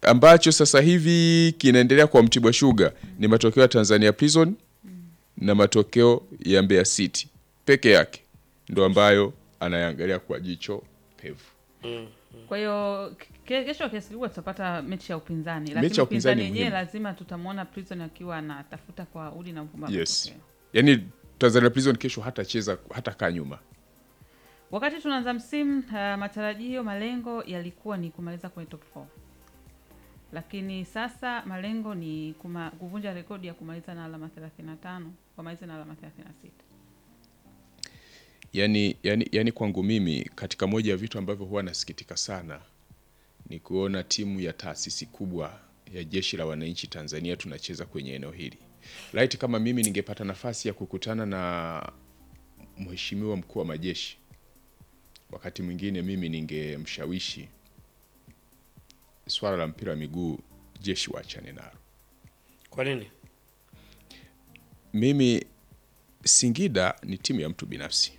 ambacho sasa hivi kinaendelea kwa Mtibwa Sugar ni matokeo ya Tanzania Prison na matokeo ya Mbeya City peke yake ndo ambayo anayangalia kwa jicho pevu. Kwa hiyo kesho kiasi kikubwa tutapata mechi ya upinzani, lakini Mechi ya upinzani yenyewe muhimu. lazima tutamwona Prison akiwa anatafuta kwa udi na uvumba. Yes. Yaani Tanzania Prison kesho hatacheza hata kaa nyuma. Wakati tunaanza msimu, matarajio, malengo yalikuwa ni kumaliza kwenye top 4. Lakini sasa malengo ni kuvunja rekodi ya kumaliza na alama 35, kumaliza na alama 36. Yani kwangu mimi katika moja ya vitu ambavyo huwa nasikitika sana ni kuona timu ya taasisi kubwa ya Jeshi la Wananchi Tanzania tunacheza kwenye eneo hili. Right, kama mimi ningepata nafasi ya kukutana na mheshimiwa mkuu wa majeshi, wakati mwingine mimi ningemshawishi swala la mpira wa miguu jeshi waachane nalo. Kwa nini? Mimi Singida ni timu ya mtu binafsi.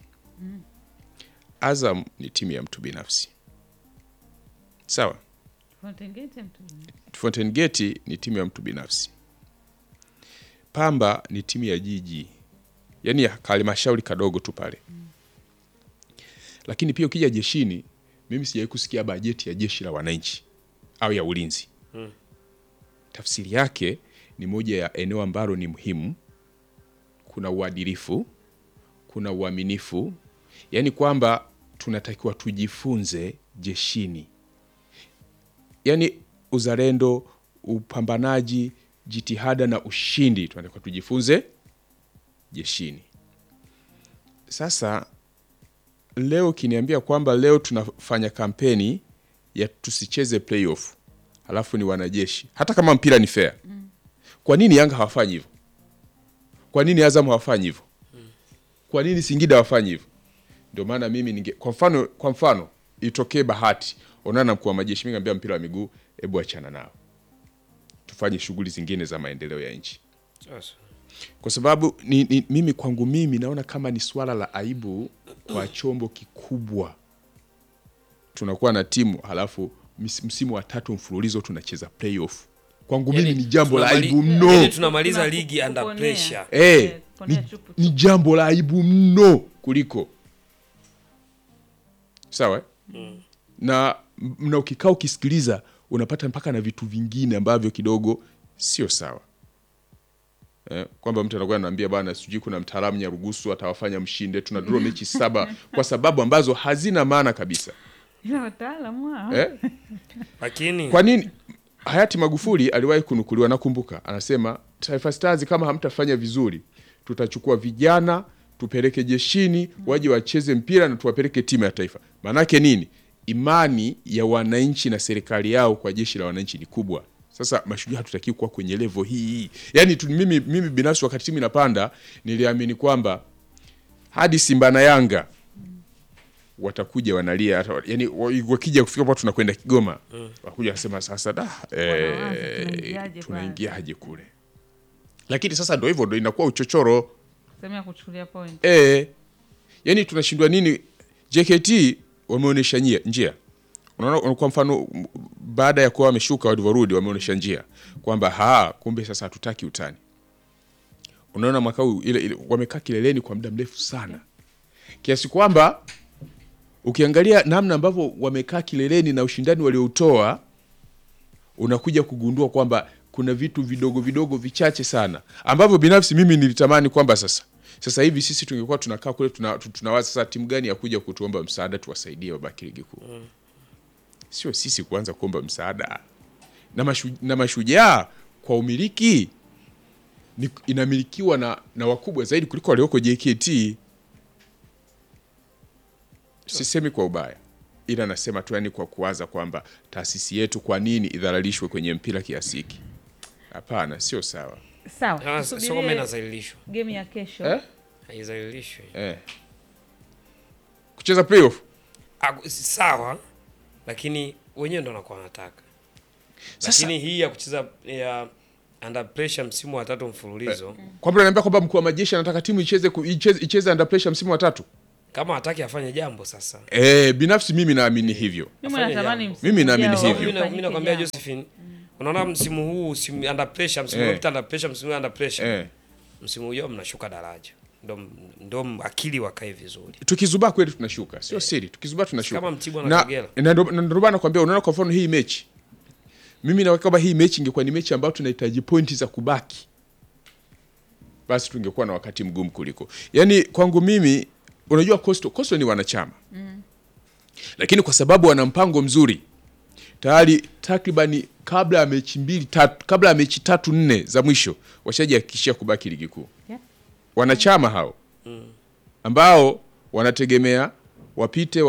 Azam ni timu ya mtu binafsi. Sawa? Fountain Gate ni timu ya mtu binafsi. Pamba ni timu ya jiji. Yaani ya halmashauri kadogo tu pale. Lakini pia ukija jeshini, mimi sijawahi kusikia bajeti ya Jeshi la Wananchi au ya ulinzi. Tafsiri yake ni moja ya eneo ambalo ni muhimu. Kuna uadilifu, kuna uaminifu. Yaani kwamba tunatakiwa tujifunze jeshini. Yaani uzalendo, upambanaji, jitihada na ushindi tunatakiwa tujifunze jeshini. Sasa leo kiniambia kwamba leo tunafanya kampeni ya tusicheze playoff, halafu ni wanajeshi, hata kama mpira ni fair. Kwa nini Yanga hawafanyi hivyo? Kwa nini Azam hawafanyi hivyo? Kwa nini Singida hawafanyi hivyo? Ndio maana mimi kwa mfano itokee bahati onana na mkuu wa majeshi, mimi ngambia mpira wa miguu hebu achana nao, tufanye shughuli zingine za maendeleo ya nchi. Kwa sababu mimi kwangu mimi naona kama ni swala la aibu kwa chombo kikubwa. Tunakuwa na timu halafu msimu wa 3 mfululizo tunacheza playoff. Kwangu mimi ni jambo la aibu mno. Yani tunamaliza ligi under pressure. Ni jambo la aibu mno kuliko. Sawa? Na ukikaa ukisikiliza unapata mpaka na vitu vingine ambavyo kidogo sio sawa. Kwamba mtu anakuwa ananiambia bwana sijui kuna mtaalamu Nyarugusu atawafanya mshinde, tuna draw mechi 7 kwa sababu ambazo hazina maana kabisa. Ila wataalamu wao. Lakini kwa nini hayati Magufuli aliwahi kunukuliwa, nakumbuka, anasema Taifa Stars kama hamtafanya vizuri tutachukua vijana tupeleke jeshini waje wacheze mpira na tuwapeleke timu ya taifa. Manake nini? Imani ya wananchi na serikali yao kwa Jeshi la Wananchi ni kubwa. Sasa Mashujaa hatutaki kuwa kwenye level hii. Yaani mimi binafsi wakati timu inapanda niliamini kwamba hadi Simba na Yanga watakuja wanalia, yani wakija kufika hapo tunakwenda Kigoma wakuja wasema sasa tunaingiaje kule. Lakini sasa ndio hivyo, ndio inakuwa uchochoro. Sema ya kuchukulia point. Yaani tunashindwa nini? JKT wameonyesha njia. Unaona kwa mfano baada ya kuwa wameshuka walivyorudi wameonyesha njia kwamba kumbe sasa hatutaki utani. Unaona mwaka huu ile wamekaa kileleni kwa muda mrefu sana. Kiasi kwamba ukiangalia namna ambavyo wamekaa kileleni na ushindani walioutoa unakuja kugundua kwamba kuna vitu vidogo vidogo vichache sana ambavyo binafsi mimi nilitamani kwamba sasa hivi sisi tungekuwa tunakaa kule tunawaza sasa timu gani ya kuja kutuomba msaada tuwasaidie wabaki ligi kuu. Sio sisi kuanza kuomba msaada. Na Mashujaa kwa umiliki inamilikiwa na wakubwa zaidi kuliko walioko JKT. Sisemi kwa ubaya, ila nasema tu yani kwa kuwaza kwamba taasisi yetu kwa nini idhalalishwe kwenye mpira kiasi hiki. Hapana, sio sawa. Sawa. Sio kama inazalilishwa. Game ya kesho. Haizalilishwi. Kucheza playoff. Sawa. Lakini wenyewe ndo wanakuwa wanataka. Lakini hii ya kucheza ya under pressure msimu wa 3 mfululizo. Kwamba ananiambia kwamba mkuu wa majeshi anataka timu icheze under pressure msimu wa 3. Kama hataki afanye jambo sasa. Binafsi mimi naamini hivyo. Mimi Afanye natamani jambo. msimu Mimi naamini ujao hivyo. Mimi nakwambia ufanyike Josephine, unaona msimu huu under pressure, msimu uliopita under pressure, msimu huu under pressure. Msimu ujao mnashuka daraja. Ndo akili wakae vizuri. Tukizubaa kweli tunashuka. Sio siri, tukizubaa tunashuka. Kama Mtibwa na Kagera. Na ndio bana nakwambia, unaona kwa mfano hii mechi. Mimi na kama hii mechi ingekuwa ni mechi ambayo tunahitaji pointi za kubaki, basi tungekuwa na wakati mgumu kuliko. Yaani kwangu mimi, unajua Coastal ni wanachama. Lakini kwa sababu wana mpango mzuri, tayari takribani kabla ya mechi 3-4 za mwisho washajihakikishia kubaki ligi kuu. Yeah. Wanachama hao ambao wanategemea wapite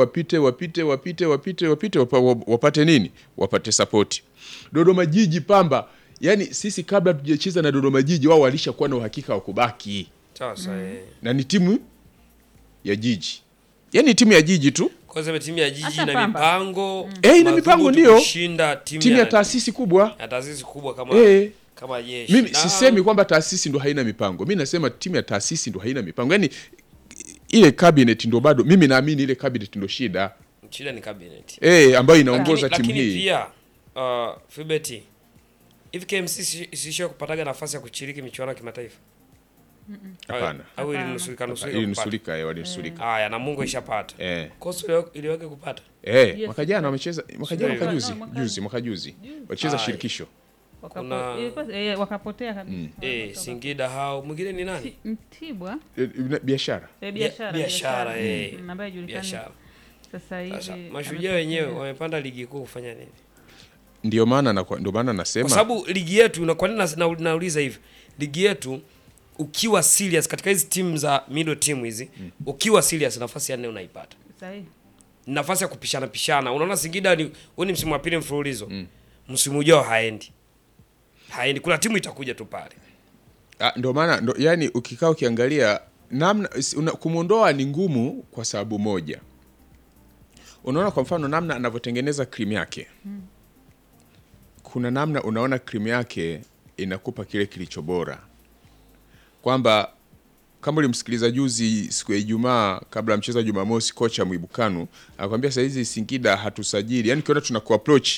wapate nini? Wapate support. Dodoma Jiji, Pamba, yani sisi kabla tujacheza na Dodoma Jiji wao walishakuwa na uhakika wa kubaki. Sasa Na ni timu ya Jiji. Yani timu ya Jiji tu. kwa sababu timu ya Jiji Hata na Pamba. mipango. Ina mipango ndio. Kushinda Timu ya taasisi kubwa. ya taasisi kubwa kama kama Jeshi. Mimi sisemi kwamba taasisi ndo haina mipango. Mimi nasema timu ya taasisi ndo haina mipango. Yaani ile cabinet ndo bado, mimi naamini ile cabinet ndo shida. Shida ni cabinet. Ambayo inaongoza timu hii. Lakini pia Fibeti, hivi KMC sisho kupataga nafasi ya kushiriki michuano ya kimataifa? Hapana. Au ilinusurika Walinusurika. Haya, na Mungu ishapata. Coastal iliweke kupata. Mwaka jana wamecheza, mwaka juzi. Walicheza shirikisho. Wakapotea kabisa. Singida hao. Mwingine ni nani? Mtibwa. Biashara. Biashara ambaye julikani. Sasa hivi Mashujaa wenyewe wamepanda ligi kuu kufanya nini? Ndio maana nasema, kwa sababu ligi yetu, kwa nini nauliza hivi? Ligi yetu ukiwa serious katika hizi timu za middle team hizi, ukiwa serious nafasi ya 4 unaipata. Sahihi. Nafasi ya kupishana. Unaona Singida ni msimu wa pili mfululizo. Msimu ujao haendi. Kuna timu itakuja tu pale. Ndio maana yani ukikaa ukiangalia namna kumuondoa ni ngumu kwa sababu moja. Unaona kwa mfano namna anavyotengeneza cream yake. Kuna namna unaona cream yake inakupa kile kilicho bora. Kwamba kama ulimsikiliza juzi siku ya Ijumaa kabla mchezo wa Jumamosi, kocha Mwibukanu akwambia sasa hizi Singida hatusajili. Yaani kiona tunakuapproach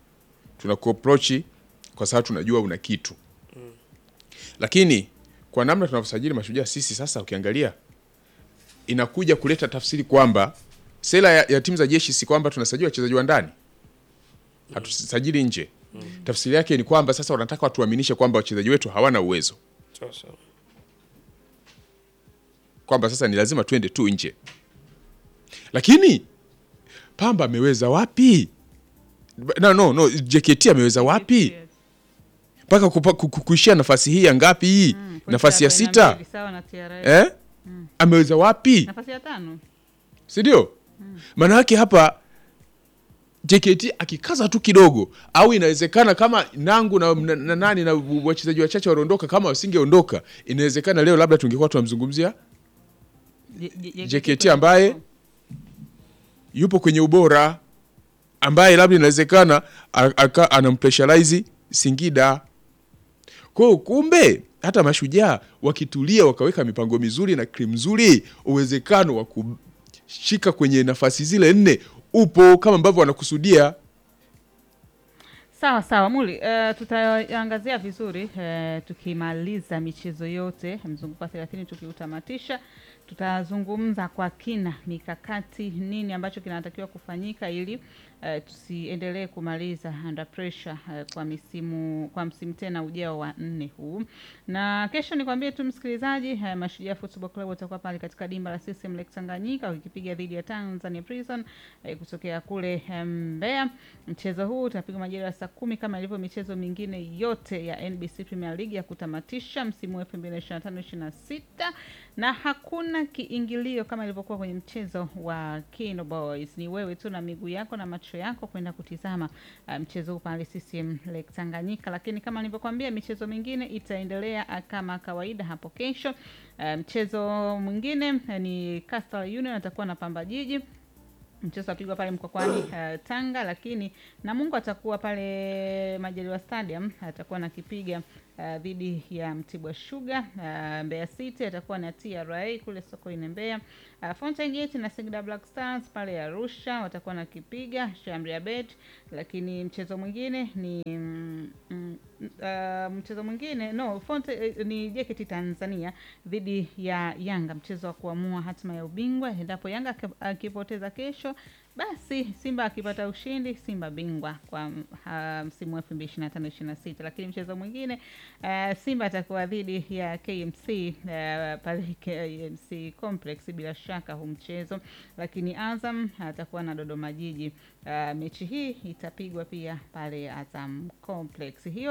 kwa sababu tunajua una kitu. Lakini kwa namna tunavyosajili Mashujaa sisi sasa ukiangalia inakuja kuleta tafsiri kwamba sera ya timu za jeshi si kwamba tunasajili wachezaji wa ndani. Hatusajili nje. Tafsiri yake ni kwamba sasa wanataka watuaminishe kwamba wachezaji wetu hawana uwezo. Sasa Kwamba sasa ni lazima tuende tu nje. Lakini Pamba ameweza wapi? No, JKT ameweza wapi? Mpaka kuishia nafasi hii ya ngapi hii? Nafasi ya 6. Ameweza wapi? Nafasi ya 5. Si ndio? Maana yake hapa JKT akikaza tu kidogo, au inawezekana kama Nangu na nani na wachezaji wachache waondoka, kama wasingeondoka inawezekana leo labda tungekuwa tunamzungumzia JKT ambaye yupo kwenye ubora, ambaye labda inawezekana anampressurize Singida. Kwa kumbe hata Mashujaa wakitulia wakaweka mipango mizuri na cream nzuri, uwezekano wa kushika kwenye nafasi zile 4 upo kama ambavyo wanakusudia. Sawa Muli, tutaangazia vizuri tukimaliza michezo yote mzunguko wa 30 tukiutamatisha. Tutazungumza kwa kina mikakati, nini ambacho kinatakiwa kufanyika ili tusiendelee kumaliza under pressure kwa msimu tena ujao wa 4 huu. Na kesho nikwambie tu msikilizaji, Mashujaa Football Club watakuwa pale katika dimba la CCM Lake Tanganyika wakipiga dhidi ya Tanzania Prison kutokea kule Mbeya. Mchezo huu utapigwa majira ya saa 10 kama ilivyo michezo mingine yote ya NBC Premier League ya kutamatisha msimu wa 2025-26, na hakuna kiingilio kama ilivyokuwa kwenye mchezo wa Kino Boys. Ni wewe tu na miguu yako na macho yako kwenda kutizama mchezo huu pale CCM Lake Tanganyika. Lakini kama nilivyokuambia michezo mingine itaendelea kama kawaida hapo kesho. Mchezo mwingine ni Coastal Union atakuwa na Pamba Jiji. Mchezo utapigwa pale Mkwakwani Tanga, lakini Namungo atakuwa pale Majaliwa Stadium, atakuwa na kipiga dhidi ya Mtibwa Sugar. Mbeya City atakuwa na TRA kule Sokoine Mbeya. Fountain Gate na Singida Black Stars pale Arusha watakuwa na kipiga Shamria Bet, lakini mchezo mwingine ni ni JKT Tanzania dhidi ya Yanga, mchezo wa kuamua hatima ya ubingwa. Endapo Yanga akipoteza kesho, basi Simba akipata ushindi, Simba bingwa kwa msimu wa 2025-26. Lakini mchezo mwingine Simba atakuwa dhidi ya KMC pale KMC Complex, bila shaka huu mchezo. Lakini Azam atakuwa na Dodoma Jiji. Mechi hii itapigwa pia pale Azam Complex. Hiyo